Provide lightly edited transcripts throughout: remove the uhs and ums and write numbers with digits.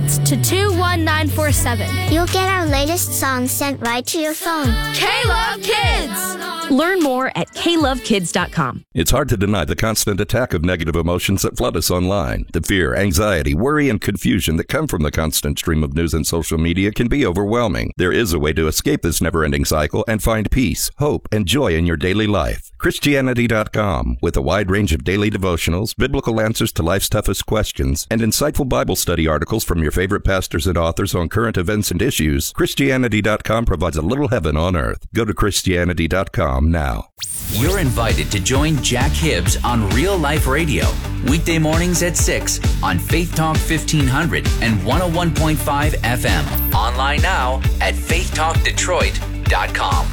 Text to 21947. You'll get our latest songs sent right to your phone. K-Love Kids! Learn more at klovekids.com. It's hard to deny the constant attack of negative emotions that flood us online. The fear, anxiety, worry, and confusion that come from the constant stream of news and social media can be overwhelming. There is a way to escape this never-ending cycle and find peace, hope, and joy in your daily life. Christianity.com, with a wide range of daily devotionals, biblical answers to life's toughest questions, and insightful Bible study articles from your favorite pastors and authors on current events and issues, Christianity.com provides a little heaven on earth. Go to Christianity.com now. You're invited to join Jack Hibbs on Real Life Radio, weekday mornings at 6 on Faith Talk 1500 and 101.5 FM. Online now at faithtalkdetroit.com.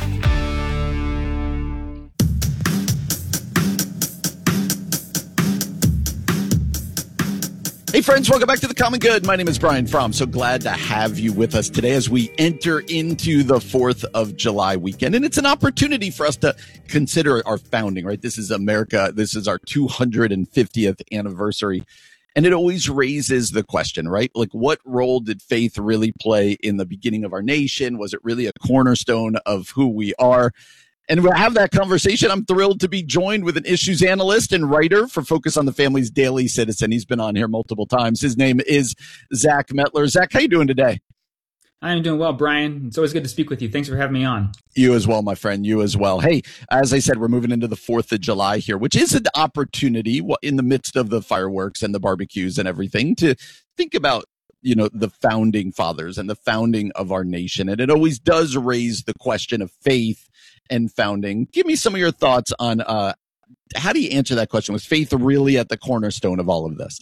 Hey friends, welcome back to The Common Good. My name is Brian Fromm. So glad to have you with us today as we enter into the 4th of July weekend. And it's an opportunity for us to consider our founding, right? This is America. This is our 250th anniversary. And it always raises the question, right? Like, what role did faith really play in the beginning of our nation? Was it really a cornerstone of who we are? And we'll have that conversation. I'm thrilled to be joined with an issues analyst and writer for Focus on the Family's Daily Citizen. He's been on here multiple times. His name is Zach Mettler. Zach, how you doing today? I'm doing well, Brian. It's always good to speak with you. Thanks for having me on. You as well, my friend. You as well. Hey, as I said, we're moving into the 4th of July here, which is an opportunity in the midst of the fireworks and the barbecues and everything to think about, you know, the founding fathers and the founding of our nation. And it always does raise the question of faith and founding. Give me some of your thoughts on how do you answer that question? Was faith really at the cornerstone of all of this?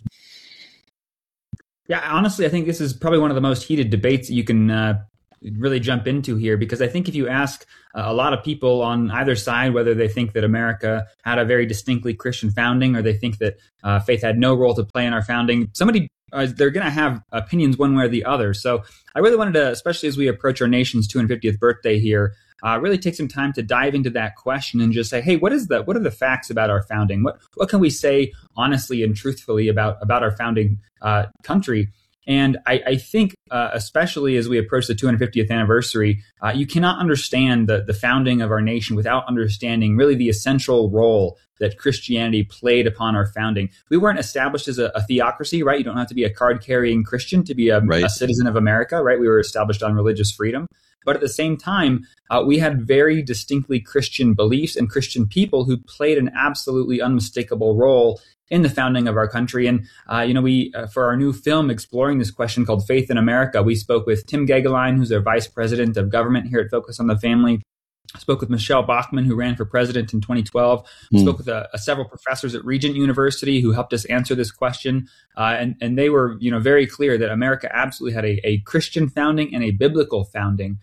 Yeah, honestly, I think this is probably one of the most heated debates that you can really jump into here, because I think if you ask a lot of people on either side whether they think that America had a very distinctly Christian founding or they think that faith had no role to play in our founding, they're going to have opinions one way or the other. So I really wanted to, especially as we approach our nation's 250th birthday here, really take some time to dive into that question and just say, hey, what are the facts about our founding? What can we say honestly and truthfully about our founding country? And I think, especially as we approach the 250th anniversary, you cannot understand the founding of our nation without understanding really the essential role that Christianity played upon our founding. We weren't established as a theocracy, right? You don't have to be a card-carrying Christian to be a citizen of America, right? We were established on religious freedom. But at the same time, we had very distinctly Christian beliefs and Christian people who played an absolutely unmistakable role in the founding of our country. And, we, for our new film exploring this question called Faith in America, we spoke with Tim Gagelein, who's our vice president of government here at Focus on the Family. Spoke with Michelle Bachmann, who ran for president in 2012. Spoke with several professors at Regent University who helped us answer this question. And they were, very clear that America absolutely had a Christian founding and a biblical founding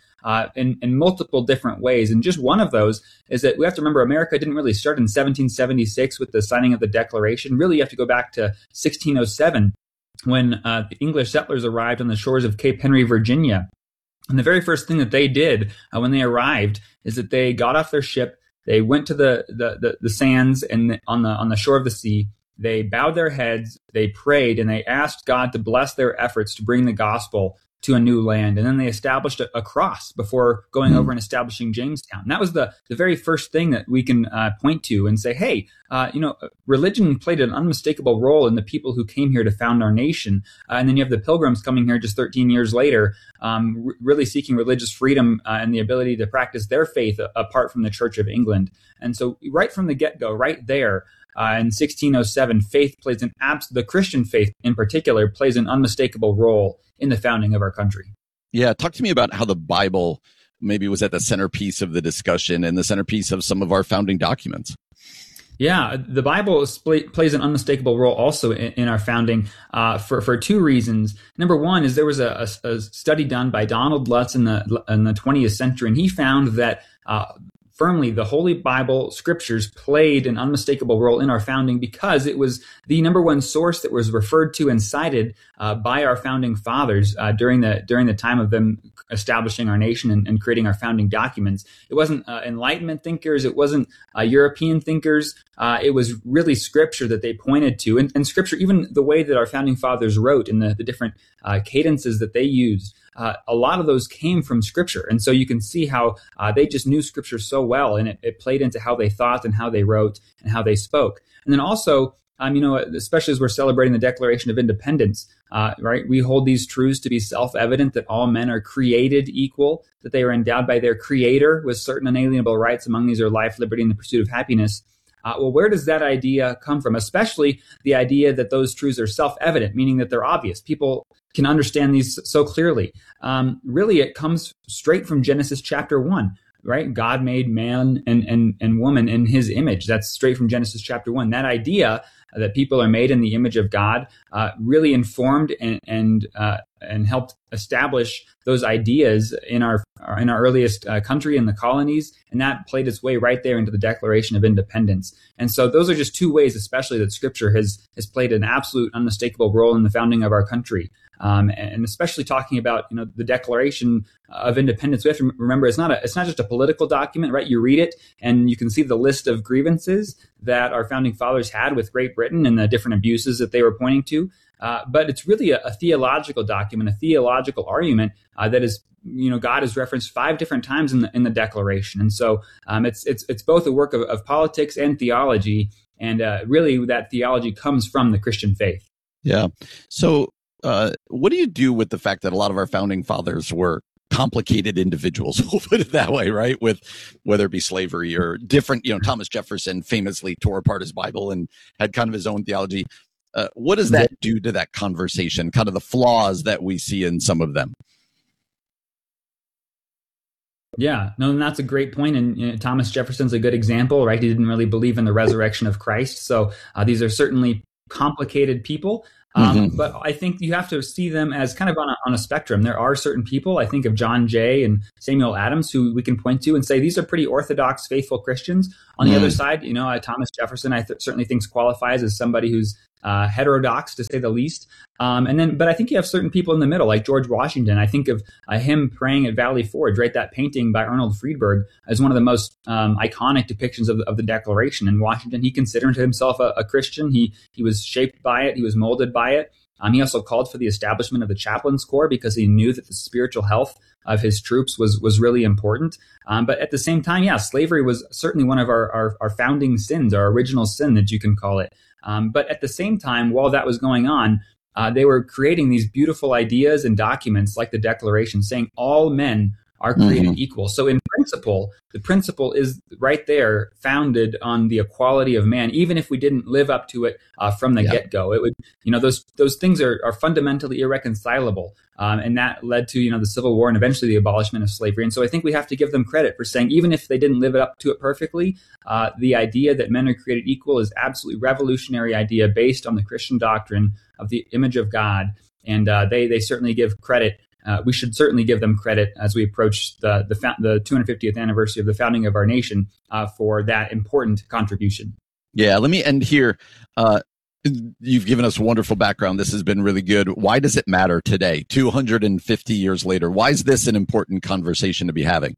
in multiple different ways. And just one of those is that we have to remember America didn't really start in 1776 with the signing of the Declaration. Really, you have to go back to 1607 when the English settlers arrived on the shores of Cape Henry, Virginia. And the very first thing that they did when they arrived is that they got off their ship, they went to the sands and on the shore of the sea, they bowed their heads, they prayed, and they asked God to bless their efforts to bring the gospel to a new land. And then they established a cross before going over and establishing Jamestown. And that was the very first thing that we can point to and say, hey, religion played an unmistakable role in the people who came here to found our nation. And then you have the Pilgrims coming here just 13 years later, really seeking religious freedom and the ability to practice their faith apart from the Church of England. And so right from the get-go, right there, in 1607, faith plays the Christian faith in particular plays an unmistakable role in the founding of our country. Yeah, talk to me about how the Bible maybe was at the centerpiece of the discussion and the centerpiece of some of our founding documents. Yeah, the Bible plays an unmistakable role also in our founding for two reasons. Number one is there was a study done by Donald Lutz in the 20th century, and he found that firmly the Holy Bible scriptures played an unmistakable role in our founding because it was the number one source that was referred to and cited by our founding fathers during the time of them establishing our nation and creating our founding documents. It wasn't Enlightenment thinkers. It wasn't European thinkers. It was really scripture that they pointed to. And scripture, even the way that our founding fathers wrote and the different cadences that they used, a lot of those came from scripture. And so you can see how they just knew scripture so well, and it played into how they thought and how they wrote and how they spoke. And then also, especially as we're celebrating the Declaration of Independence, right? We hold these truths to be self-evident, that all men are created equal, that they are endowed by their creator with certain unalienable rights. Among these are life, liberty, and the pursuit of happiness. Well, where does that idea come from? Especially the idea that those truths are self-evident, meaning that they're obvious. People can understand these so clearly. Really, it comes straight from Genesis chapter 1. Right? God made man and woman in his image. That's straight from Genesis chapter 1. That idea that people are made in the image of God really informed and helped establish those ideas in our earliest country, in the colonies, and that played its way right there into the Declaration of Independence. And so those are just two ways, especially, that Scripture has played an absolute, unmistakable role in the founding of our country. And especially talking about the Declaration of Independence, we have to remember it's not just a political document, right? You read it and you can see the list of grievances that our founding fathers had with Great Britain and the different abuses that they were pointing to. But it's really a theological document, a theological argument that is, God is referenced 5 different times in the Declaration, and so it's both a work of politics and theology, and really that theology comes from the Christian faith. Yeah. So, what do you do with the fact that a lot of our founding fathers were complicated individuals? We'll put it that way, right? With whether it be slavery or different, Thomas Jefferson famously tore apart his Bible and had kind of his own theology. What does that do to that conversation, kind of the flaws that we see in some of them? Yeah, no, and that's a great point. And Thomas Jefferson's a good example, right? He didn't really believe in the resurrection of Christ. So these are certainly complicated people. But I think you have to see them as kind of on a spectrum. There are certain people, I think of John Jay and Samuel Adams, who we can point to and say these are pretty orthodox, faithful Christians. On the other side, Thomas Jefferson, certainly thinks qualifies as somebody who's heterodox, to say the least. But I think you have certain people in the middle, like George Washington. I think of him praying at Valley Forge, right? That painting by Arnold Friedberg as one of the most iconic depictions of the Declaration. In Washington, he considered himself a Christian. He was shaped by it. He was molded by it. He also called for the establishment of the chaplains corps because he knew that the spiritual health of his troops was really important. But at the same time, slavery was certainly one of our founding sins, our original sin that you can call it. But at the same time, while that was going on, they were creating these beautiful ideas and documents like the Declaration saying all men are created equal. So in principle, the principle is right there founded on the equality of man, even if we didn't live up to it from the get-go. It would, those things are fundamentally irreconcilable. And that led to, the Civil War and eventually the abolishment of slavery. And so I think we have to give them credit for saying, even if they didn't live up to it perfectly, the idea that men are created equal is absolutely revolutionary idea based on the Christian doctrine of the image of God. And they certainly give credit. We should certainly give them credit as we approach the 250th anniversary of the founding of our nation for that important contribution. Yeah, let me end here. You've given us a wonderful background. This has been really good. Why does it matter today, 250 years later? Why is this an important conversation to be having?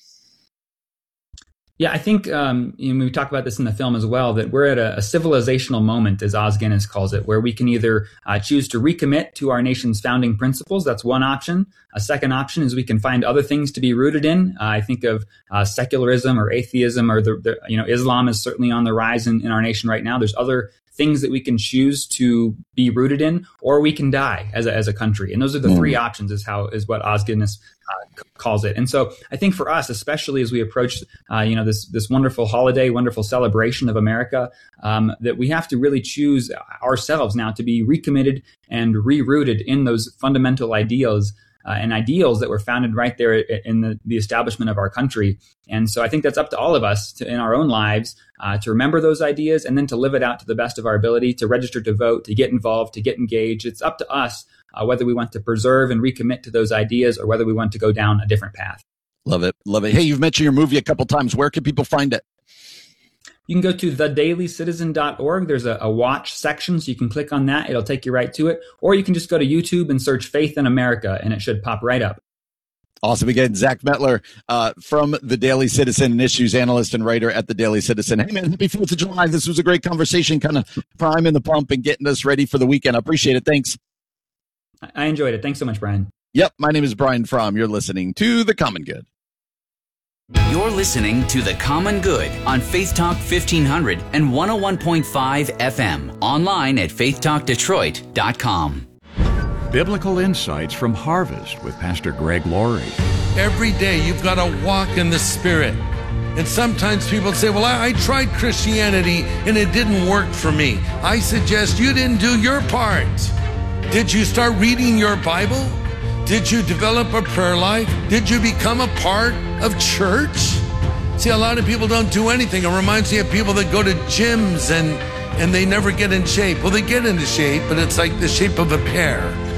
Yeah, I think we talk about this in the film as well, that we're at a civilizational moment, as Os Guinness calls it, where we can either choose to recommit to our nation's founding principles. That's one option. A second option is we can find other things to be rooted in. I think of secularism or atheism, or Islam is certainly on the rise in our nation right now. There's other things that we can choose to be rooted in, or we can die as a country. And those are the three options is what Os Guinness calls it. And so I think for us, especially as we approach, this wonderful holiday, wonderful celebration of America, that we have to really choose ourselves now to be recommitted and rerooted in those fundamental ideals and ideals that were founded right there in the establishment of our country. And so I think that's up to all of us in our own lives to remember those ideas and then to live it out to the best of our ability, to register to vote, to get involved, to get engaged. It's up to us whether we want to preserve and recommit to those ideas or whether we want to go down a different path. Love it. Love it. Hey, you've mentioned your movie a couple times. Where can people find it? You can go to thedailyscitizen.org. There's a watch section, so you can click on that. It'll take you right to it. Or you can just go to YouTube and search Faith in America, and it should pop right up. Awesome. Again, Zach Mettler from The Daily Citizen, an issues analyst and writer at The Daily Citizen. Hey, man, happy 4th of July. This was a great conversation, kind of priming the pump and getting us ready for the weekend. I appreciate it. Thanks. I enjoyed it. Thanks so much, Brian. Yep. My name is Brian Fromm. You're listening to The Common Good. You're listening to The Common Good on Faith Talk 1500 and 101.5 FM. Online at faithtalkdetroit.com. Biblical insights from Harvest with Pastor Greg Laurie. Every day you've got to walk in the Spirit. And sometimes people say, well, I tried Christianity and it didn't work for me. I suggest you didn't do your part. Did you start reading your Bible? Did you develop a prayer life? Did you become a part of church? See, a lot of people don't do anything. It reminds me of people that go to gyms and they never get in shape. Well, they get into shape, but it's like the shape of a pear.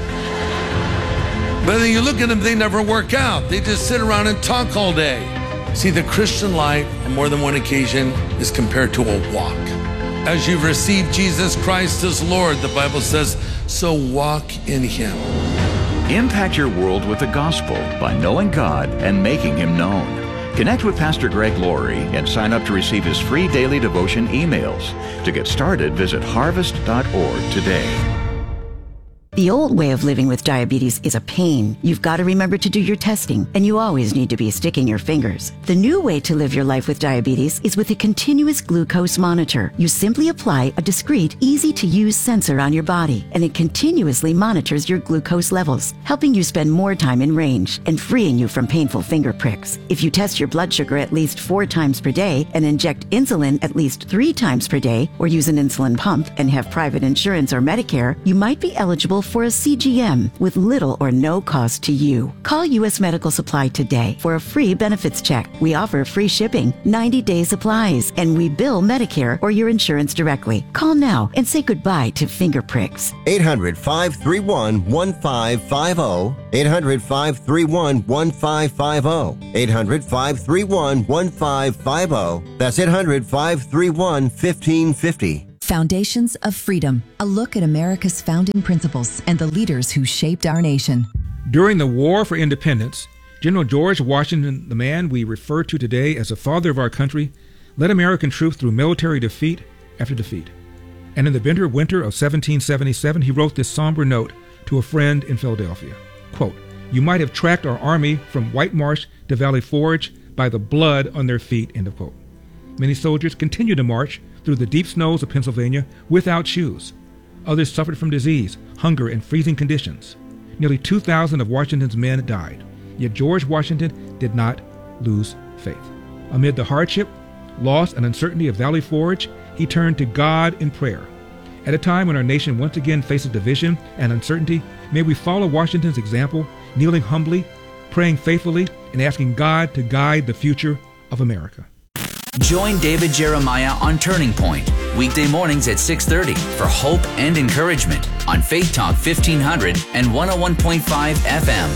But then you look at them, they never work out. They just sit around and talk all day. See, the Christian life, on more than one occasion, is compared to a walk. As you've received Jesus Christ as Lord, the Bible says, so walk in Him. Impact your world with the gospel by knowing God and making Him known. Connect with Pastor Greg Laurie and sign up to receive his free daily devotion emails. To get started, visit harvest.org today. The old way of living with diabetes is a pain. You've got to remember to do your testing, and you always need to be sticking your fingers. The new way to live your life with diabetes is with a continuous glucose monitor. You simply apply a discreet, easy-to-use sensor on your body, and it continuously monitors your glucose levels, helping you spend more time in range and freeing you from painful finger pricks. If you test your blood sugar at least 4 times per day and inject insulin at least 3 times per day, or use an insulin pump and have private insurance or Medicare, you might be eligible for a CGM with little or no cost to you. Call U.S. Medical Supply today for a free benefits check. We offer free shipping, 90-day supplies, and we bill Medicare or your insurance directly. Call now and say goodbye to finger pricks. 800-531-1550. 800-531-1550. 800-531-1550. That's 800-531-1550. Foundations of Freedom, a look at America's founding principles and the leaders who shaped our nation. During the War for Independence, General George Washington, the man we refer to today as the father of our country, led American troops through military defeat after defeat. And in the bitter winter of 1777, he wrote this somber note to a friend in Philadelphia. Quote, "You might have tracked our army from White Marsh to Valley Forge by the blood on their feet," end of quote. Many soldiers continued to march through the deep snows of Pennsylvania without shoes. Others suffered from disease, hunger, and freezing conditions. Nearly 2,000 of Washington's men died. Yet George Washington did not lose faith. Amid the hardship, loss, and uncertainty of Valley Forge, he turned to God in prayer. At a time when our nation once again faces division and uncertainty, may we follow Washington's example, kneeling humbly, praying faithfully, and asking God to guide the future of America. Join David Jeremiah on Turning Point, weekday mornings at 6:30 for hope and encouragement on Faith Talk 1500 and 101.5 FM.